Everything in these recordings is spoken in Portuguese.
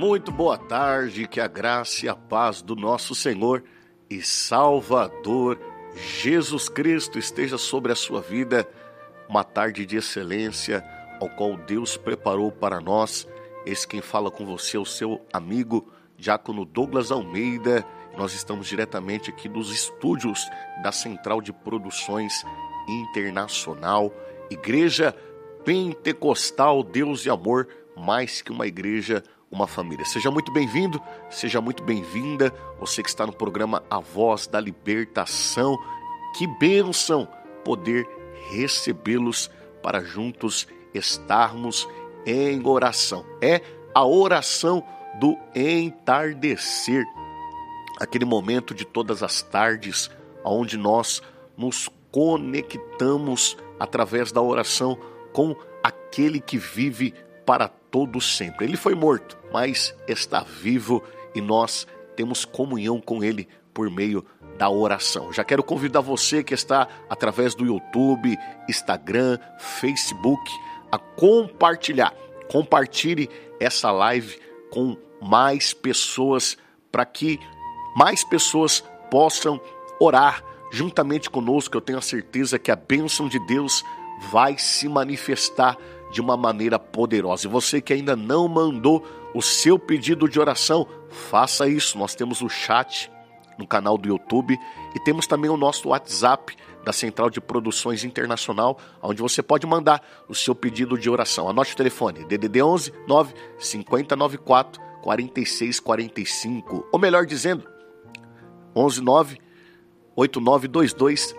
Muito boa tarde, que a graça e a paz do nosso Senhor e Salvador Jesus Cristo esteja sobre a sua vida. Uma tarde de excelência, ao qual Deus preparou para nós. Esse quem fala com você é o seu amigo, Diácono Douglas Almeida. Nós estamos diretamente aqui dos estúdios da Central de Produções Internacional, Igreja Pentecostal Deus e Amor, mais que uma igreja, uma família. Seja muito bem-vindo, seja muito bem-vinda, você que está no programa A Voz da Libertação. Que bênção poder recebê-los para juntos estarmos em oração. É a oração do entardecer, aquele momento de todas as tardes, onde nós nos conectamos através da oração com aquele que vive para todo sempre. Ele foi morto, mas está vivo e nós temos comunhão com ele por meio da oração. Já quero convidar você que está através do YouTube, Instagram, Facebook, a compartilhar. Compartilhe essa live com mais pessoas, para que mais pessoas possam orar juntamente conosco. Eu tenho a certeza que a bênção de Deus vai se manifestar de uma maneira poderosa. E você que ainda não mandou o seu pedido de oração, faça isso. Nós temos o chat no canal do YouTube e temos também o nosso WhatsApp da Central de Produções Internacional, onde você pode mandar o seu pedido de oração. Anote o telefone, DDD 11 9 5094 4645, ou melhor dizendo, 11 9 8922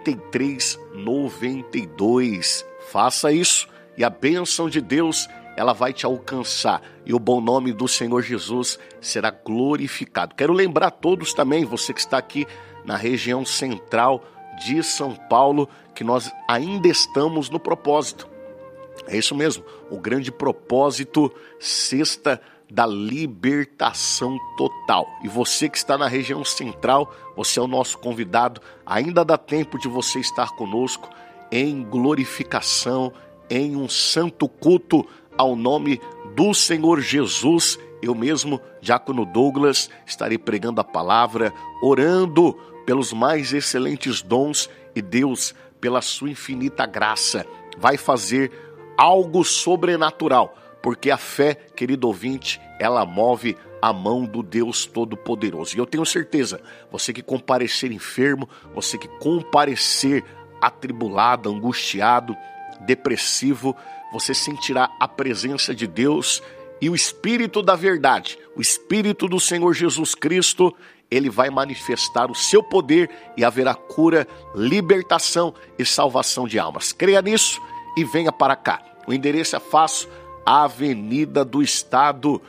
3392. Faça isso e a bênção de Deus, ela vai te alcançar e o bom nome do Senhor Jesus será glorificado. Quero lembrar a todos também, você que está aqui na região central de São Paulo, que nós ainda estamos no propósito. É isso mesmo, o grande propósito, Sexta da Libertação Total. E você que está na região central, você é o nosso convidado. Ainda dá tempo de você estar conosco em glorificação, em um santo culto ao nome do Senhor Jesus. Eu mesmo, Diácono Douglas, estarei pregando a palavra, orando pelos mais excelentes dons, e Deus, pela sua infinita graça, vai fazer algo sobrenatural, porque a fé, querido ouvinte, ela move a mão do Deus Todo-Poderoso. E eu tenho certeza, você que comparecer enfermo, você que comparecer atribulado, angustiado, depressivo, você sentirá a presença de Deus e o Espírito da verdade, o Espírito do Senhor Jesus Cristo, ele vai manifestar o seu poder e haverá cura, libertação e salvação de almas. Creia nisso e venha para cá. O endereço é fácil, Avenida do Estado,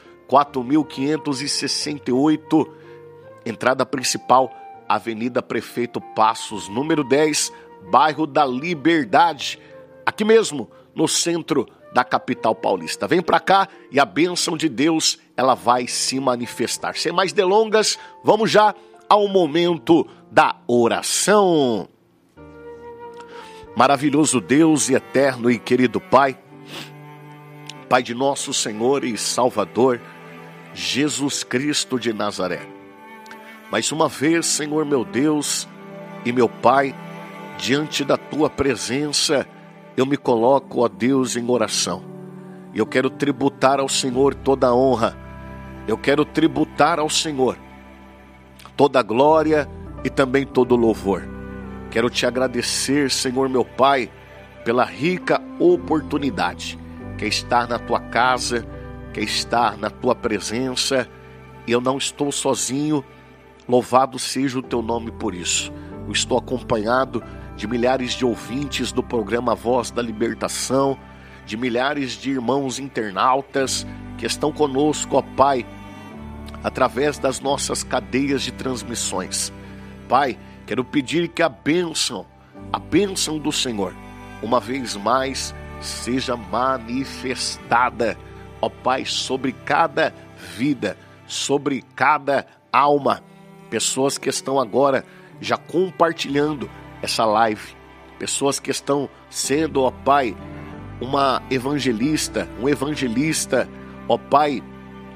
4568, entrada principal, Avenida Prefeito Passos, número 10, bairro da Liberdade, aqui mesmo, no centro da capital paulista. Vem para cá e a bênção de Deus, ela vai se manifestar. Sem mais delongas, vamos já ao momento da oração. Maravilhoso Deus e eterno e querido Pai, Pai de nosso Senhor e Salvador, Jesus Cristo de Nazaré. Mais uma vez, Senhor meu Deus e meu Pai, diante da Tua presença, eu me coloco, ó Deus, em oração. E eu quero tributar ao Senhor toda a honra. Eu quero tributar ao Senhor toda a glória e também todo o louvor. Quero te agradecer, Senhor meu Pai, pela rica oportunidade que é estar na Tua casa, que é estar na Tua presença. E eu não estou sozinho, louvado seja o Teu nome por isso. Eu estou acompanhado de milhares de ouvintes do programa Voz da Libertação, de milhares de irmãos internautas que estão conosco, ó Pai, através das nossas cadeias de transmissões. Pai, quero pedir que a bênção do Senhor, uma vez mais, seja manifestada, ó Pai, sobre cada vida, sobre cada alma. Pessoas que estão agora já compartilhando essa live, pessoas que estão sendo, ó Pai, um evangelista, ó Pai,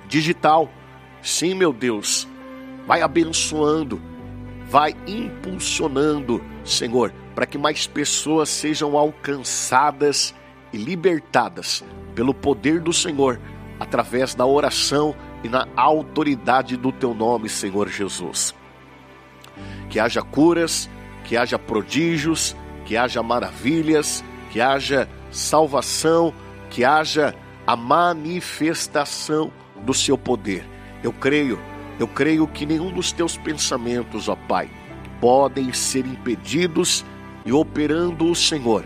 digital. Sim, meu Deus, vai abençoando, vai impulsionando, Senhor, para que mais pessoas sejam alcançadas e libertadas pelo poder do Senhor, através da oração e na autoridade do Teu nome, Senhor Jesus. Que haja curas, que haja prodígios, que haja maravilhas, que haja salvação, que haja a manifestação do Seu poder. Eu creio que nenhum dos Teus pensamentos, ó Pai, podem ser impedidos, e operando o Senhor,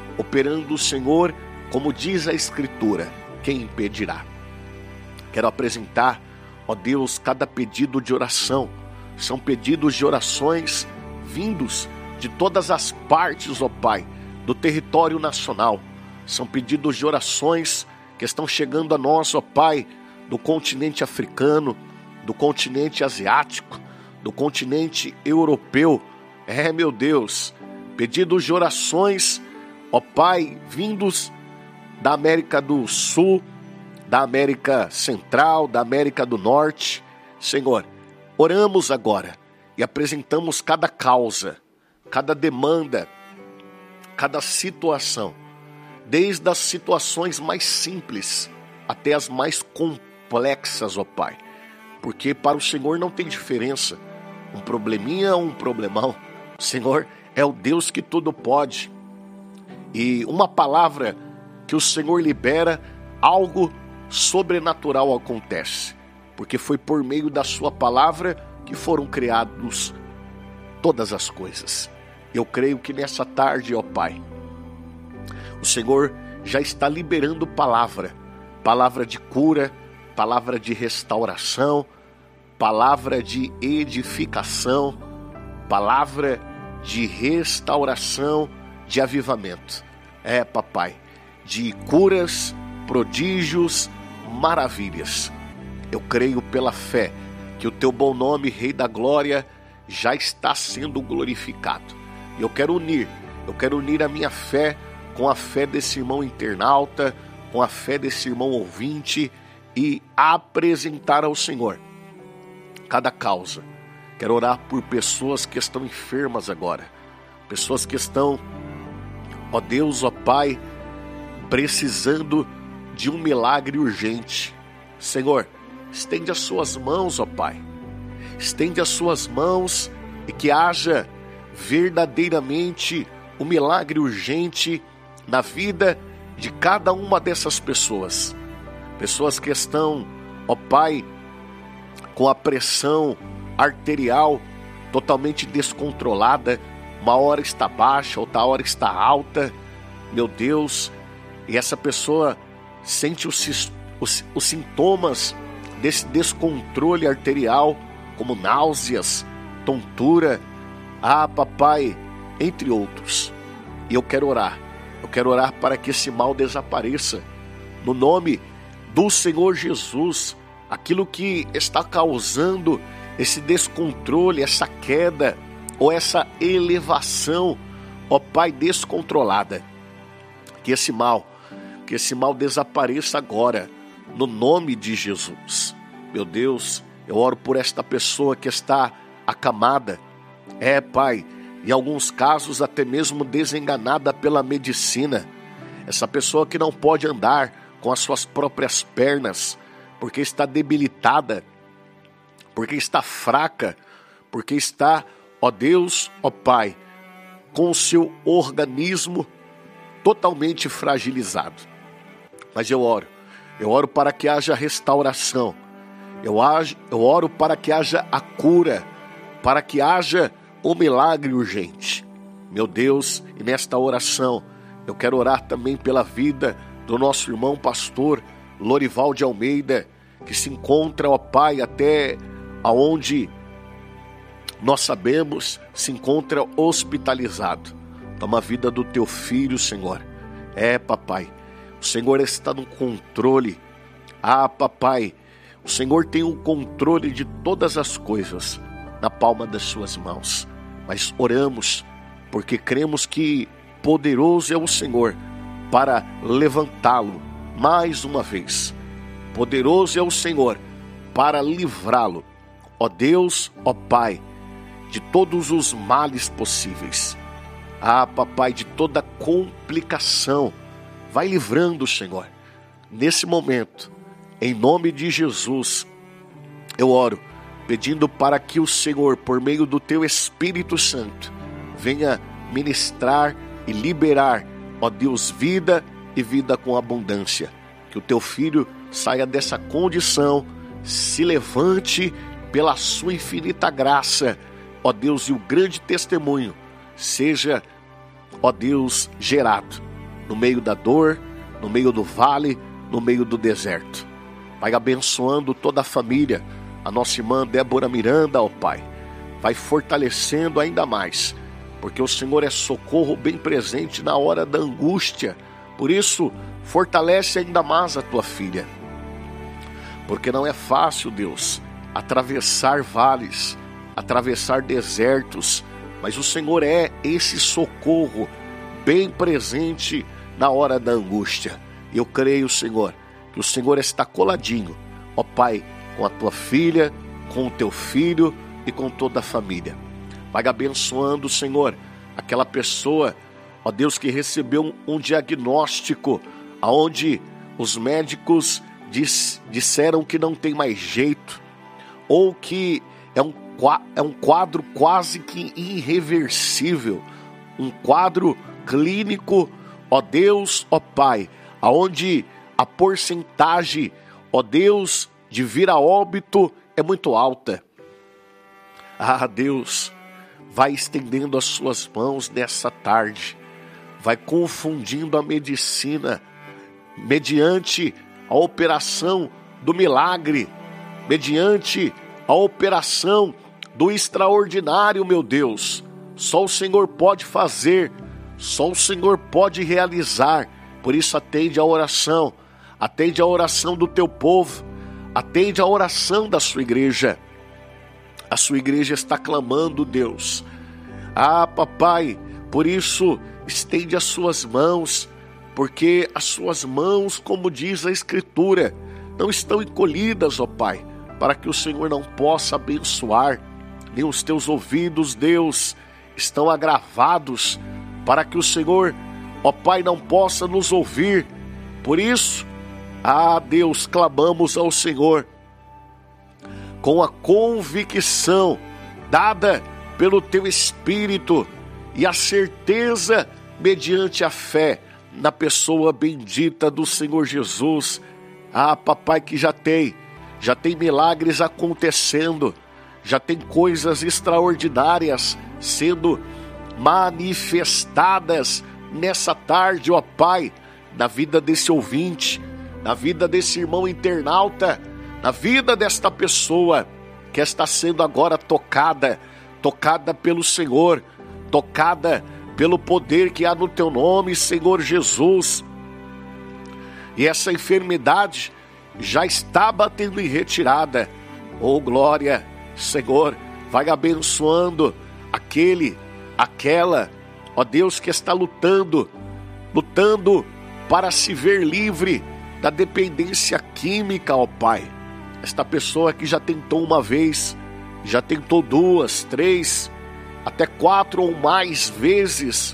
como diz a Escritura, quem impedirá? Quero apresentar, ó Deus, cada pedido de oração. São pedidos de orações vindos de todas as partes, ó Pai, do território nacional. São pedidos de orações que estão chegando a nós, ó Pai, do continente africano, do continente asiático, do continente europeu. Meu Deus, pedidos de orações, ó Pai, vindos da América do Sul, da América Central, da América do Norte. Senhor, oramos agora e apresentamos cada causa, cada demanda, cada situação, desde as situações mais simples até as mais complexas, ó Pai, porque para o Senhor não tem diferença, um probleminha ou um problemão. O Senhor é o Deus que tudo pode, e uma palavra que o Senhor libera, algo sobrenatural acontece, porque foi por meio da sua palavra que foram criados todas as coisas. Eu creio que nessa tarde, ó Pai, o Senhor já está liberando palavra de cura, palavra de restauração, palavra de edificação, palavra de restauração, de avivamento. Papai, de curas, prodígios, maravilhas. Eu creio pela fé que o Teu bom nome, Rei da Glória, já está sendo glorificado. Eu quero unir a minha fé com a fé desse irmão internauta, com a fé desse irmão ouvinte, e apresentar ao Senhor cada causa. Quero orar por pessoas que estão enfermas agora, pessoas que estão, ó Deus, ó Pai, precisando de um milagre urgente. Senhor, estende as suas mãos, ó Pai, estende as suas mãos e que haja verdadeiramente um milagre urgente na vida de cada uma dessas pessoas. Pessoas que estão, ó Pai, com a pressão arterial totalmente descontrolada, uma hora está baixa, outra hora está alta, meu Deus, e essa pessoa sente os sintomas desse descontrole arterial, como náuseas, tontura, papai, entre outros. E eu quero orar para que esse mal desapareça, no nome do Senhor Jesus. Aquilo que está causando esse descontrole, essa queda, ou essa elevação, ó Pai, descontrolada, que esse mal desapareça agora, no nome de Jesus. Meu Deus, eu oro por esta pessoa que está acamada, Pai, em alguns casos até mesmo desenganada pela medicina, essa pessoa que não pode andar com as suas próprias pernas, porque está debilitada, porque está fraca, porque está, ó Deus, ó Pai, com o seu organismo totalmente fragilizado. Mas eu oro para que haja restauração, eu oro para que haja a cura, para que haja o milagre urgente. Meu Deus, e nesta oração, eu quero orar também pela vida do nosso irmão pastor Lorival de Almeida, que se encontra, ó Pai, até aonde nós sabemos, se encontra hospitalizado. Toma a vida do teu filho, Senhor. Papai, o Senhor está no controle. Papai, o Senhor tem o controle de todas as coisas na palma das suas mãos. Mas oramos, porque cremos que poderoso é o Senhor para levantá-lo mais uma vez. Poderoso é o Senhor para livrá-lo, ó Deus, ó Pai, de todos os males possíveis. Papai, de toda complicação, vai livrando, Senhor. Nesse momento, em nome de Jesus, eu oro, pedindo para que o Senhor, por meio do Teu Espírito Santo, venha ministrar e liberar, ó Deus, vida e vida com abundância. Que o Teu Filho saia dessa condição, se levante pela Sua infinita graça, ó Deus, e o grande testemunho seja, ó Deus, gerado no meio da dor, no meio do vale, no meio do deserto. Vai abençoando toda a família, a nossa irmã Débora Miranda, ó Pai. Vai fortalecendo ainda mais, porque o Senhor é socorro bem presente na hora da angústia. Por isso, fortalece ainda mais a tua filha. Porque não é fácil, Deus, atravessar vales, atravessar desertos, mas o Senhor é esse socorro bem presente na hora da angústia. Eu creio, Senhor, que o Senhor está coladinho, ó Pai, com a tua filha, com o teu filho e com toda a família. Vai abençoando, Senhor, aquela pessoa, ó Deus, que recebeu um diagnóstico, aonde os médicos disseram que não tem mais jeito, ou que é um quadro quase que irreversível, um quadro clínico, ó Deus, ó Pai, aonde a porcentagem, ó Deus, de vir a óbito é muito alta. Deus, vai estendendo as suas mãos nessa tarde, vai confundindo a medicina, mediante a operação do milagre, mediante a operação do extraordinário, meu Deus. Só o Senhor pode fazer, só o Senhor pode realizar. Por isso atende a oração do teu povo, atende a oração da sua igreja. A sua igreja está clamando, Deus. Papai, por isso estende as suas mãos, porque as suas mãos, como diz a Escritura, não estão encolhidas, ó Pai, para que o Senhor não possa abençoar, nem os teus ouvidos, Deus, estão agravados, para que o Senhor, ó Pai, não possa nos ouvir. Por isso, Deus, clamamos ao Senhor, com a convicção dada pelo teu Espírito e a certeza mediante a fé na pessoa bendita do Senhor Jesus. Papai, que já tem milagres acontecendo, já tem coisas extraordinárias sendo manifestadas nessa tarde, ó Pai, na vida desse ouvinte, na vida desse irmão internauta, na vida desta pessoa que está sendo agora tocada pelo Senhor, tocada pelo poder que há no teu nome, Senhor Jesus. E essa enfermidade já está batendo em retirada. Glória, Senhor, vai abençoando aquela, ó Deus, que está lutando para se ver livre da dependência química, ó Pai. Esta pessoa que já tentou uma vez, já tentou 2, 3, até 4 ou mais vezes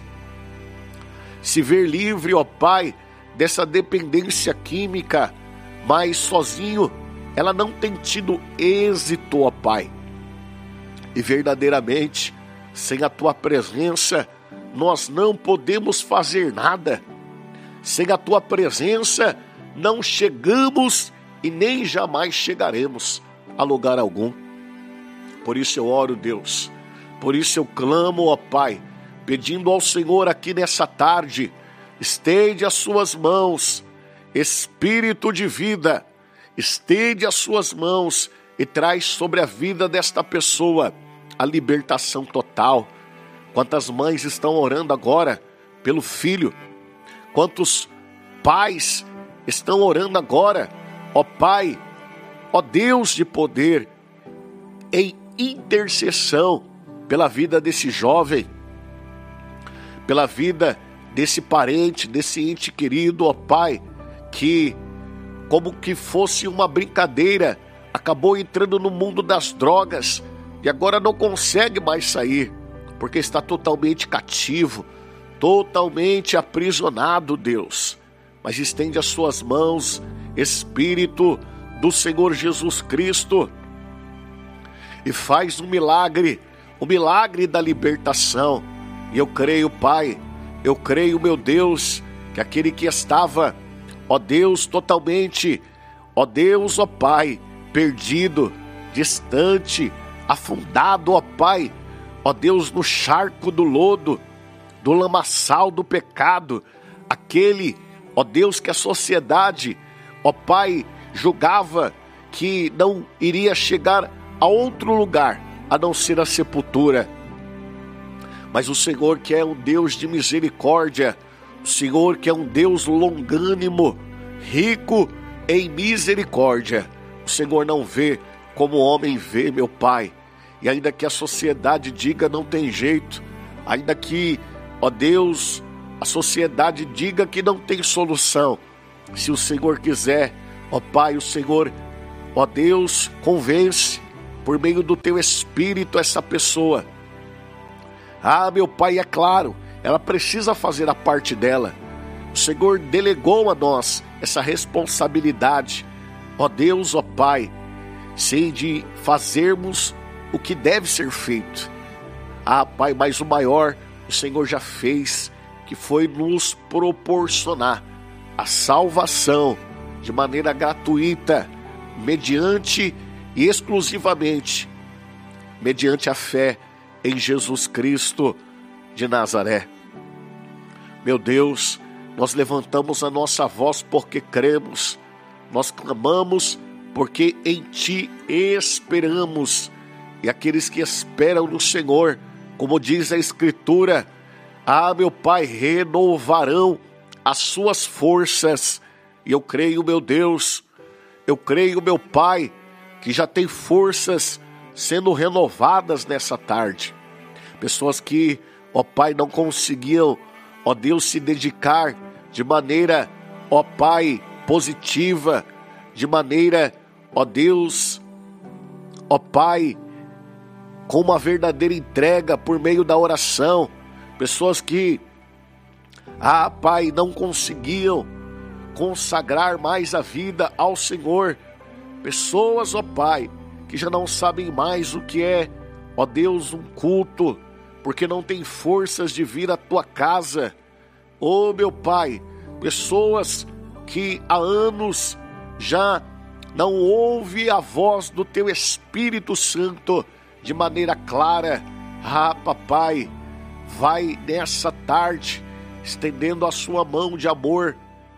se ver livre, ó Pai, dessa dependência química, mas sozinho ela não tem tido êxito, ó Pai. E verdadeiramente, sem a tua presença, nós não podemos fazer nada. Sem a tua presença, não chegamos e nem jamais chegaremos a lugar algum. Por isso eu oro, Deus. Por isso eu clamo, ó Pai, pedindo ao Senhor aqui nessa tarde, estende as suas mãos, Espírito de vida, estende as suas mãos e traz sobre a vida desta pessoa a libertação total. Quantas mães estão orando agora pelo filho? Quantos pais estão orando agora, ó Pai, ó Deus de poder, em intercessão pela vida desse jovem, pela vida desse parente, desse ente querido, ó Pai, que como que fosse uma brincadeira, acabou entrando no mundo das drogas e agora não consegue mais sair, porque está totalmente cativo, totalmente aprisionado, Deus. Mas estende as suas mãos, Espírito do Senhor Jesus Cristo, e faz um milagre, o milagre da libertação. E eu creio, Pai, eu creio, meu Deus, que aquele que estava, ó Deus, totalmente, ó Deus, ó Pai, perdido, distante, afundado, ó Pai, ó Deus, no charco do lodo, do lamaçal do pecado, aquele, ó Deus, que a sociedade, ó Pai, julgava que não iria chegar a outro lugar, a não ser a sepultura. Mas o Senhor, que é um Deus de misericórdia, o Senhor, que é um Deus longânimo, rico em misericórdia, o Senhor não vê como o homem vê, meu Pai. E ainda que a sociedade diga não tem jeito, ainda que, ó Deus, a sociedade diga que não tem solução, se o Senhor quiser, ó Pai, o Senhor, ó Deus, convence por meio do teu Espírito essa pessoa. Ah, meu Pai, é claro, ela precisa fazer a parte dela. O Senhor delegou a nós essa responsabilidade, ó Deus, ó Pai, sim, de fazermos o que deve ser feito. Ah, Pai, mas o maior o Senhor já fez, que foi nos proporcionar a salvação de maneira gratuita, mediante e exclusivamente mediante a fé em Jesus Cristo de Nazaré. Meu Deus, nós levantamos a nossa voz porque cremos, nós clamamos porque em Ti esperamos, e aqueles que esperam no Senhor, como diz a Escritura, ah, meu Pai, renovarão as suas forças. E eu creio, meu Deus, eu creio, meu Pai, que já tem forças sendo renovadas nessa tarde. Pessoas que, ó Pai, não conseguiam, ó Deus, se dedicar de maneira, ó Pai, positiva, de maneira, ó Deus, ó Pai, com uma verdadeira entrega por meio da oração. Pessoas que, ah Pai, não conseguiam consagrar mais a vida ao Senhor. Pessoas, ó Pai, que já não sabem mais o que é, ó Deus, um culto, porque não tem forças de vir à Tua casa. Ó meu Pai, pessoas que há anos já não ouvem a voz do Teu Espírito Santo de maneira clara. Ah, Papai, vai nessa tarde estendendo a Sua mão de amor,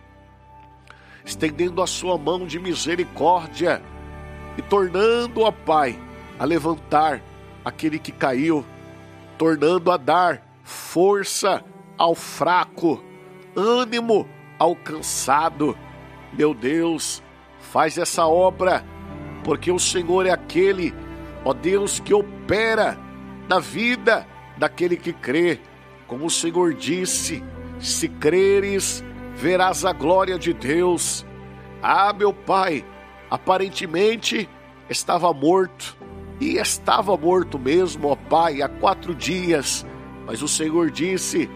estendendo a Sua mão de misericórdia e tornando, ó Pai, a levantar aquele que caiu, tornando a dar força ao fraco, ânimo ao cansado. Meu Deus, faz essa obra, porque o Senhor é aquele, ó Deus, que opera na vida daquele que crê. Como o Senhor disse, se creres, verás a glória de Deus. Ah, meu Pai, aparentemente estava morto, e estava morto mesmo, ó Pai, há 4 dias, mas o Senhor disse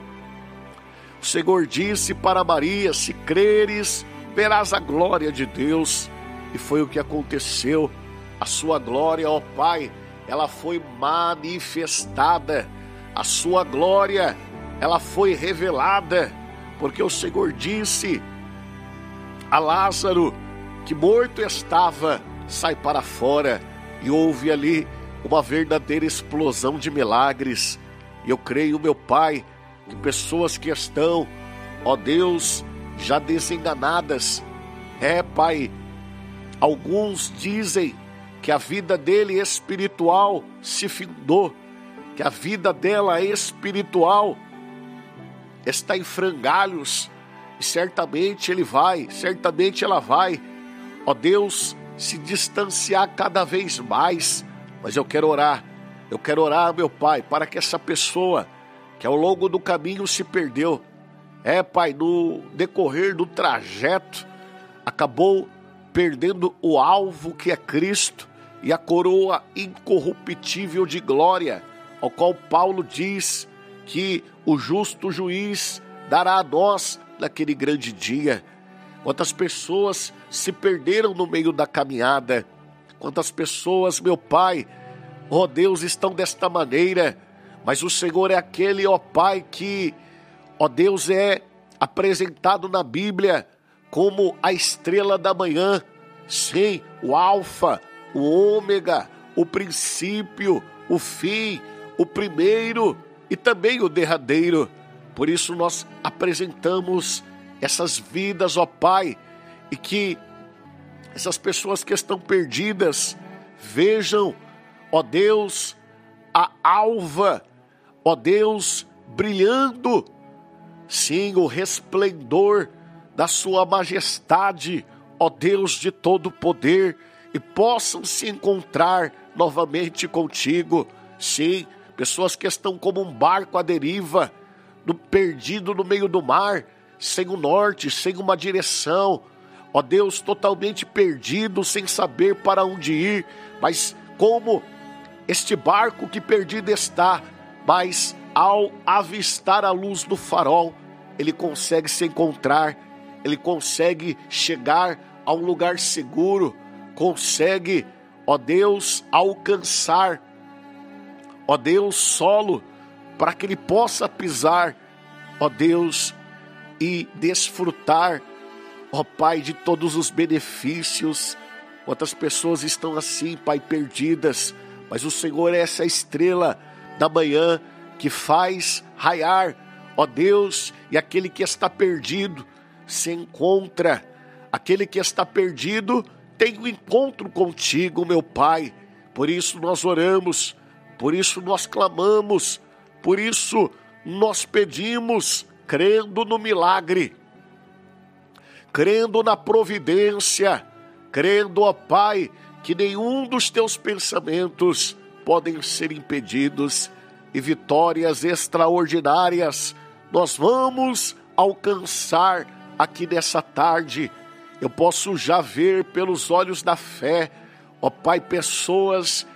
para Maria, se creres, verás a glória de Deus, e foi o que aconteceu. A sua glória, ó Pai, ela foi manifestada, a sua glória, ela foi revelada, porque o Senhor disse a Lázaro, que morto estava, sai para fora, e houve ali uma verdadeira explosão de milagres. E eu creio, meu Pai, que pessoas que estão, ó Deus, já desenganadas, Pai, alguns dizem que a vida dele espiritual se findou, que a vida dela espiritual está em frangalhos, e certamente ela vai, ó Deus, se distanciar cada vez mais. Mas eu quero orar, meu Pai, para que essa pessoa que ao longo do caminho se perdeu, Pai, no decorrer do trajeto, acabou perdendo o alvo que é Cristo e a coroa incorruptível de glória, ao qual Paulo diz que o justo juiz dará a nós naquele grande dia. Quantas pessoas se perderam no meio da caminhada, quantas pessoas, meu Pai, ó Deus, estão desta maneira, mas o Senhor é aquele, ó Pai, que, ó Deus, é apresentado na Bíblia como a estrela da manhã, sim, o alfa, o ômega, o princípio, o fim, o primeiro e também o derradeiro. Por isso nós apresentamos essas vidas, ó Pai, e que essas pessoas que estão perdidas vejam, ó Deus, a alva, ó Deus, brilhando, sim, o resplendor da sua majestade, ó Deus de todo poder, e possam se encontrar novamente contigo. Sim, pessoas que estão como um barco à deriva, perdido no meio do mar, sem o norte, sem uma direção, ó Deus, totalmente perdido, sem saber para onde ir, mas como este barco que perdido está, mas ao avistar a luz do farol, ele consegue se encontrar, ele consegue chegar a um lugar seguro, consegue, ó Deus, alcançar, ó Deus, solo, para que ele possa pisar, ó Deus, e desfrutar, ó Pai, de todos os benefícios. Quantas pessoas estão assim, Pai, perdidas, mas o Senhor é essa estrela da manhã que faz raiar, ó Deus, e aquele que está perdido se encontra, aquele que está perdido tem um encontro contigo, meu Pai. Por isso nós oramos, por isso nós clamamos, por isso nós pedimos, crendo no milagre, crendo na providência, crendo, ó Pai, que nenhum dos teus pensamentos podem ser impedidos e vitórias extraordinárias nós vamos alcançar aqui nessa tarde. Eu posso já ver pelos olhos da fé, ó Pai, pessoas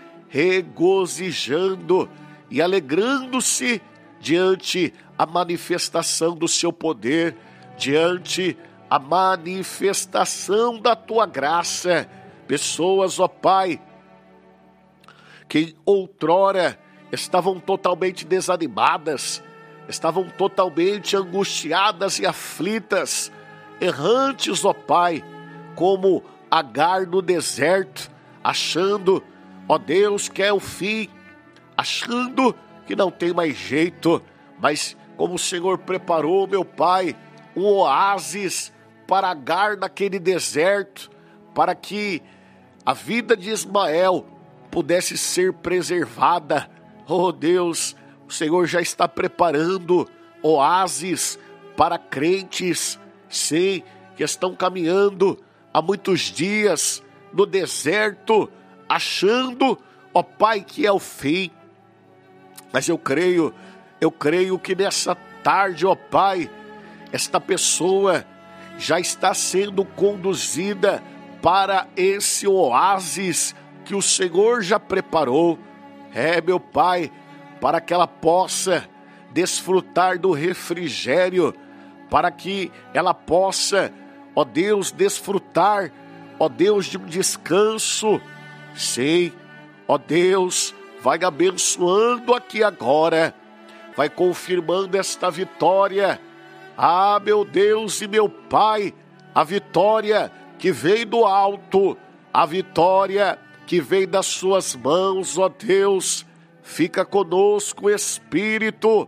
regozijando e alegrando-se diante a manifestação do seu poder, diante a manifestação da tua graça. Pessoas, ó Pai, que outrora estavam totalmente desanimadas, estavam totalmente angustiadas e aflitas, errantes, ó Pai, como Agar no deserto, achando, ó Deus, que é o fim, achando que não tem mais jeito, mas como o Senhor preparou, meu Pai, um oásis para Agar naquele deserto, para que a vida de Ismael pudesse ser preservada. Oh Deus, o Senhor já está preparando oásis para crentes, sim, que estão caminhando há muitos dias no deserto, achando, ó Pai, que é o fim. Mas eu creio que nessa tarde, ó Pai, esta pessoa já está sendo conduzida para esse oásis que o Senhor já preparou. Meu Pai, para que ela possa desfrutar do refrigério, para que ela possa, ó Deus, desfrutar, ó Deus, de um descanso. Sim, ó Deus, vai abençoando aqui agora, vai confirmando esta vitória. Ah, meu Deus e meu Pai, a vitória que vem do alto, a vitória que vem das suas mãos, ó Deus. Fica conosco, Espírito.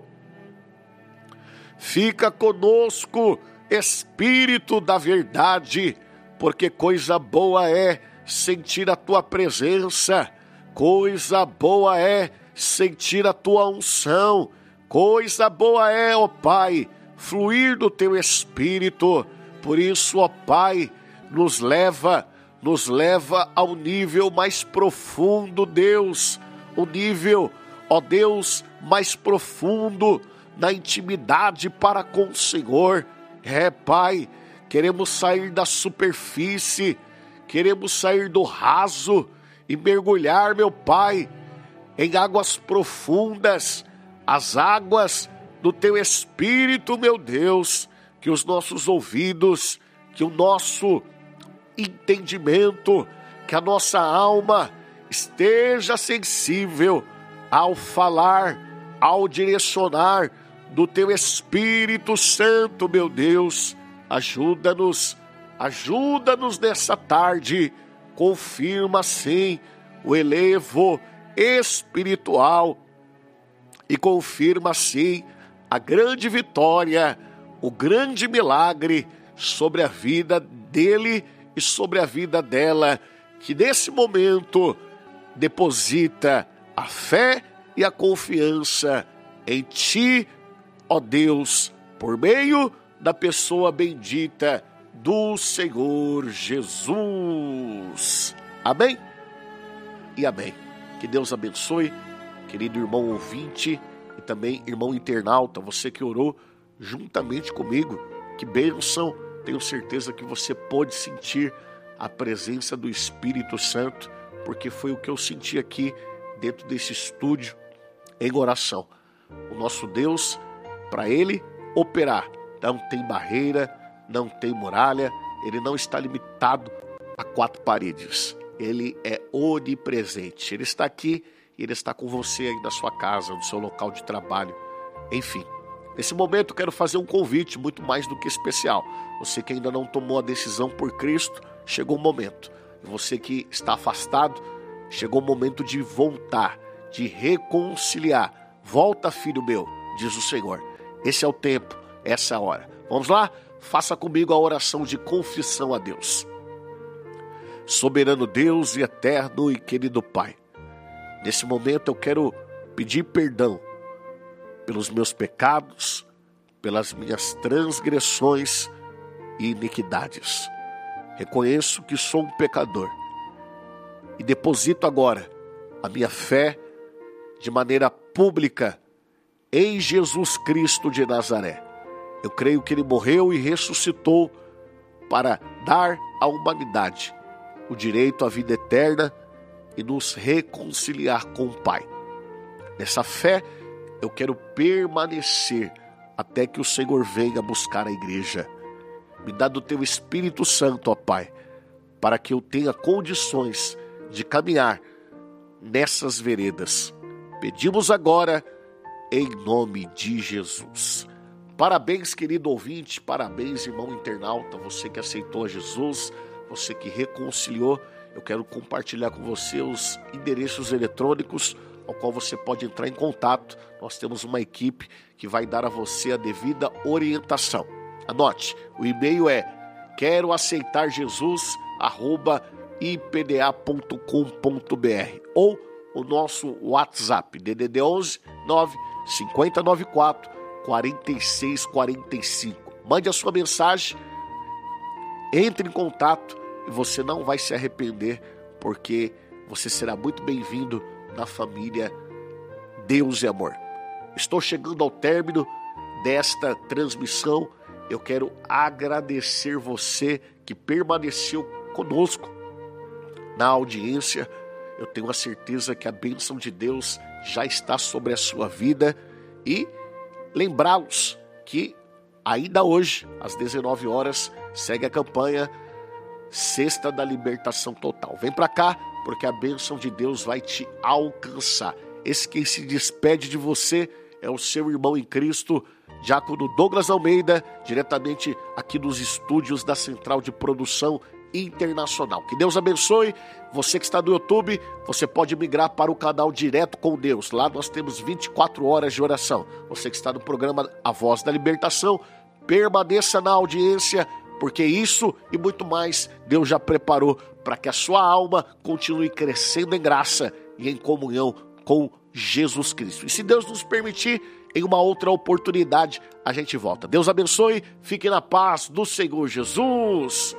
Fica conosco, Espírito da verdade, porque coisa boa é sentir a tua presença, coisa boa é sentir a tua unção, coisa boa é, ó Pai, fluir do teu Espírito. Por isso, ó Pai, nos leva ao nível mais profundo, Deus, o nível, ó Deus, mais profundo na intimidade para com o Senhor. Pai, queremos sair da superfície, queremos sair do raso e mergulhar, meu Pai, em águas profundas, as águas do Teu Espírito, meu Deus, que os nossos ouvidos, que o nosso entendimento, que a nossa alma esteja sensível ao falar, ao direcionar do Teu Espírito Santo, meu Deus. Ajuda-nos nessa tarde, confirma sim o elevo espiritual e confirma sim a grande vitória, o grande milagre sobre a vida dele e sobre a vida dela, que nesse momento deposita a fé e a confiança em Ti, ó Deus, por meio da pessoa bendita do Senhor Jesus. Amém? E amém. Que Deus abençoe, querido irmão ouvinte e também irmão internauta, você que orou juntamente comigo. Que bênção, tenho certeza que você pôde sentir a presença do Espírito Santo, porque foi o que eu senti aqui dentro desse estúdio em oração. O nosso Deus, para Ele operar, não tem barreira, não tem muralha, Ele não está limitado a 4 paredes. Ele é onipresente. Ele está aqui e Ele está com você aí na sua casa, no seu local de trabalho. Enfim, nesse momento eu quero fazer um convite muito mais do que especial. Você que ainda não tomou a decisão por Cristo, chegou o momento. E você que está afastado, chegou o momento de voltar, de reconciliar. Volta, filho meu, diz o Senhor. Esse é o tempo, essa é a hora. Vamos lá? Faça comigo a oração de confissão a Deus. Soberano Deus e eterno e querido Pai, nesse momento eu quero pedir perdão pelos meus pecados, pelas minhas transgressões e iniquidades. Reconheço que sou um pecador e deposito agora a minha fé de maneira pública em Jesus Cristo de Nazaré. Eu creio que Ele morreu e ressuscitou para dar à humanidade o direito à vida eterna e nos reconciliar com o Pai. Nessa fé, eu quero permanecer até que o Senhor venha buscar a igreja. Me dá do Teu Espírito Santo, ó Pai, para que eu tenha condições de caminhar nessas veredas. Pedimos agora, em nome de Jesus. Parabéns, querido ouvinte, parabéns, irmão internauta, você que aceitou a Jesus, você que reconciliou. Eu quero compartilhar com você os endereços eletrônicos ao qual você pode entrar em contato. Nós temos uma equipe que vai dar a você a devida orientação. Anote, o e-mail é queroaceitarjesus@ipda.com.br ou o nosso WhatsApp, DDD 11 9 5094 4645. Mande a sua mensagem, entre em contato e você não vai se arrepender, porque você será muito bem-vindo na família Deus e Amor. Estou chegando ao término desta transmissão. Eu quero agradecer você que permaneceu conosco na audiência. Eu tenho a certeza que a bênção de Deus já está sobre a sua vida e lembrá-los que ainda hoje, às 19 horas, segue a campanha Sexta da Libertação Total. Vem para cá, porque a bênção de Deus vai te alcançar. Esse que se despede de você é o seu irmão em Cristo, Diácono Douglas Almeida, diretamente aqui dos estúdios da Central de Produção Internacional. Que Deus abençoe. Você que está no YouTube, você pode migrar para o canal Direto com Deus. Lá nós temos 24 horas de oração. Você que está no programa A Voz da Libertação, permaneça na audiência, porque isso e muito mais Deus já preparou para que a sua alma continue crescendo em graça e em comunhão com Jesus Cristo. E se Deus nos permitir, em uma outra oportunidade a gente volta. Deus abençoe, fique na paz do Senhor Jesus.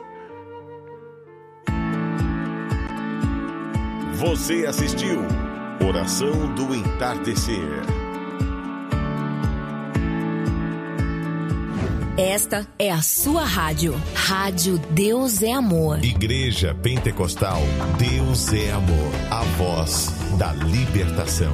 Você assistiu Oração do Entardecer. Esta é a sua rádio. Rádio Deus é Amor. Igreja Pentecostal Deus é Amor. A voz da libertação.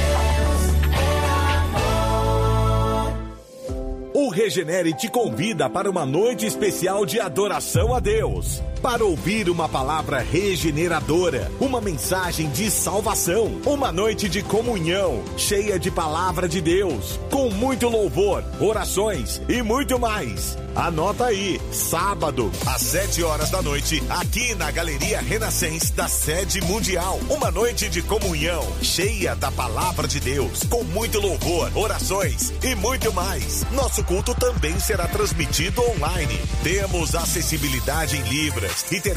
O Regenere te convida para uma noite especial de adoração a Deus. Para ouvir uma palavra regeneradora, uma mensagem de salvação, uma noite de comunhão, cheia de palavra de Deus, com muito louvor, orações e muito mais. Anota aí, sábado, às 7h da noite, aqui na Galeria Renascença da Sede Mundial. Uma noite de comunhão, cheia da palavra de Deus, com muito louvor, orações e muito mais. Nosso culto também será transmitido online. Temos acessibilidade em Libras e teremos